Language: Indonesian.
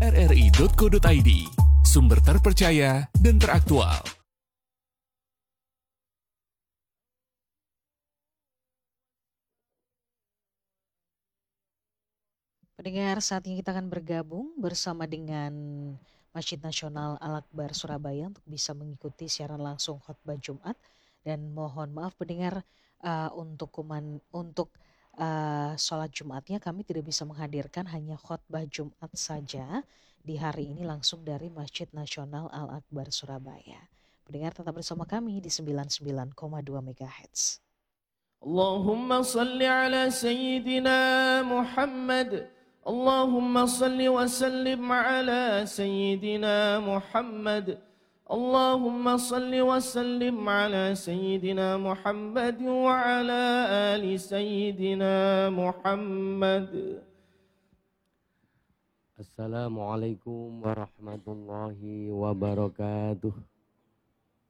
rri.co.id, sumber terpercaya dan teraktual. Pendengar, saatnya kita akan bergabung bersama dengan Masjid Nasional Al-Akbar Surabaya untuk bisa mengikuti siaran langsung khotbah Jumat. Dan mohon maaf pendengar, untuk sholat Jumatnya kami tidak bisa menghadirkan, hanya khotbah Jumat saja di hari ini langsung dari Masjid Nasional Al-Akbar Surabaya. Pendengar tetap bersama kami di 99,2 MHz. Allahumma salli ala Sayyidina Muhammad. اللهم صل وسلم على سيدنا محمد اللهم صل وسلم على سيدنا محمد وعلى آل سيدنا محمد. Assalamualaikum warahmatullahi wabarakatuh.